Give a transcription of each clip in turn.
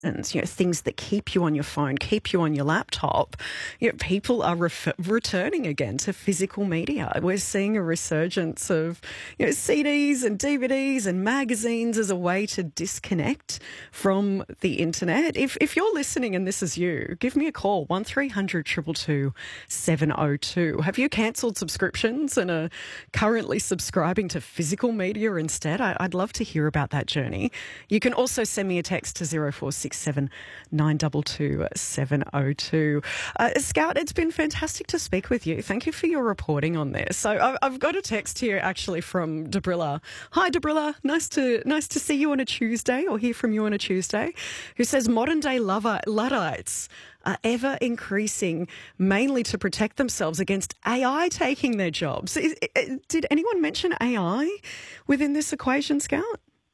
things that keep you on your phone, keep you on your laptop, people are returning again to physical media. We're seeing a resurgence of CDs and DVDs and magazines as a way to disconnect from the internet. If you're listening and this is you, give me a call, 1300 222 702. Have you cancelled subscriptions and are currently subscribing to physical media instead? I'd love to hear about that journey. You can also send me a text to 0467 922 702. Scout, it's been fantastic to speak with you. Thank you for your reporting on this. So I've got a text here actually from Debrilla. Hi, Debrilla. Nice to see you on a Tuesday or hear from you on a Tuesday. Who says modern day Luddites are ever increasing, mainly to protect themselves against AI taking their jobs. Did anyone mention AI within this equation, Scout?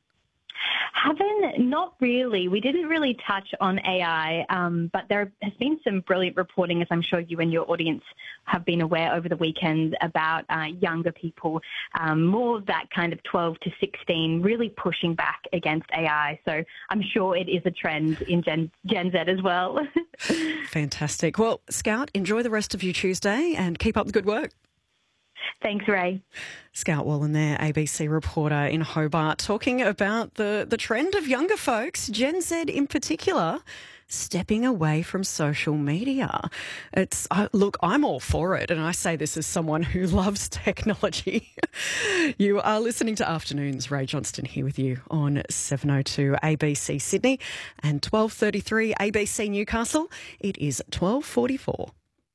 Not really. We didn't really touch on AI, but there has been some brilliant reporting, as I'm sure you and your audience have been aware over the weekend, about younger people, more that kind of 12 to 16, really pushing back against AI. So I'm sure it is a trend in Gen Z as well. Fantastic. Well, Scout, enjoy the rest of your Tuesday and keep up the good work. Thanks, Ray. Scout Wallen there, ABC reporter in Hobart, talking about the trend of younger folks, Gen Z in particular, stepping away from social media. Look, I'm all for it, and I say this as someone who loves technology. You are listening to Afternoons. Ray Johnston here with you on 702 ABC Sydney and 12:33 ABC Newcastle. It is 12:44.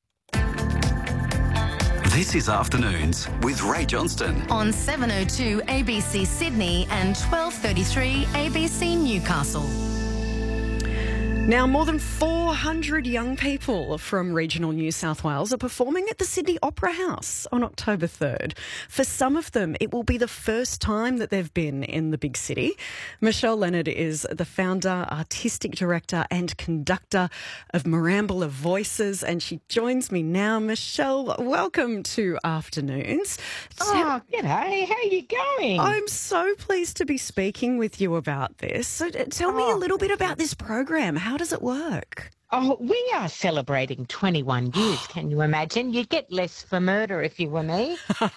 This is Afternoons with Ray Johnston on 702 ABC Sydney and 12:33 ABC Newcastle. Now, more than 400 young people from regional New South Wales are performing at the Sydney Opera House on October 3rd. For some of them, it will be the first time that they've been in the big city. Michelle Leonard is the founder, artistic director and conductor of Marambula Voices, and she joins me now. Michelle, welcome to Afternoons. Oh, g'day. How are you going? I'm so pleased to be speaking with you about this. So tell me a little bit about this program. How does it work? Oh, we are celebrating 21 years. Can you imagine? You'd get less for murder if you were me.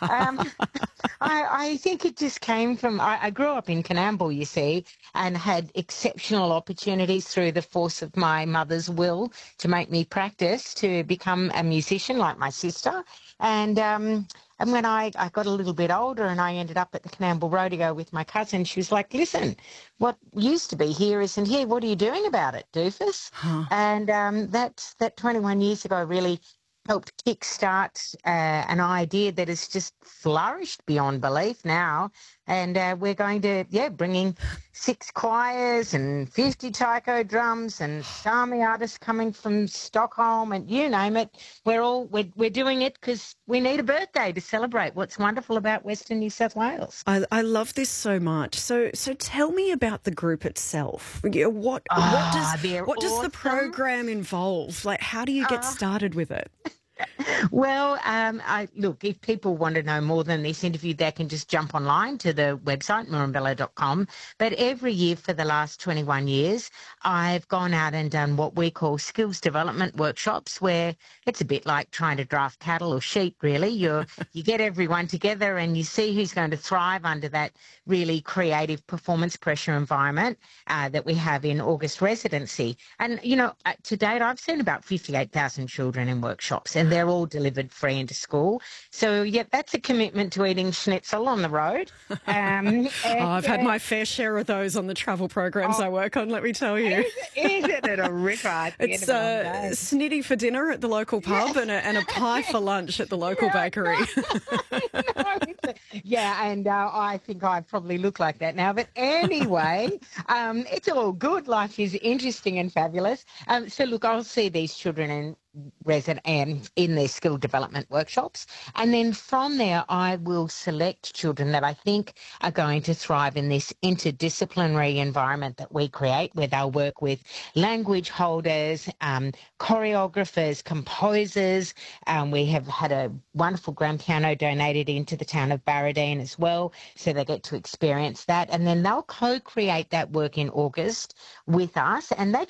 I think it just came from, I grew up in Coonamble, you see, and had exceptional opportunities through the force of my mother's will to make me practice to become a musician like my sister. And when I got a little bit older and I ended up at the Coonamble Rodeo with my cousin, she was like, listen, what used to be here isn't here. What are you doing about it, doofus? And that 21 years ago really helped kickstart an idea that has just flourished beyond belief now. And we're going to, bringing 6 choirs and 50 taiko drums and Sami artists coming from Stockholm and you name it. We're doing it because we need a birthday to celebrate what's wonderful about Western New South Wales. I love this so much. So tell me about the group itself. What does the program involve? Like, how do you get started with it? Well, look, if people want to know more than this interview, they can just jump online to the website, marambula.com. But every year for the last 21 years, I've gone out and done what we call skills development workshops, where it's a bit like trying to draft cattle or sheep, really. You get everyone together and you see who's going to thrive under that really creative performance pressure environment that we have in August residency. And, to date, I've seen about 58,000 children in workshops, and they're all delivered free into school. So, that's a commitment to eating schnitzel on the road. I've had my fair share of those on the travel programs I work on, let me tell you. Isn't it a ripper? It's snitty for dinner at the local pub and a pie for lunch at the local bakery. And I think I probably look like that now. But anyway, it's all good. Life is interesting and fabulous. So, look, I'll see these children in their skill development workshops. And then from there, I will select children that I think are going to thrive in this interdisciplinary environment that we create, where they'll work with language holders, choreographers, composers. We have had a wonderful grand piano donated into the town of Barradine as well, so they get to experience that. And then they'll co-create that work in August with us, and they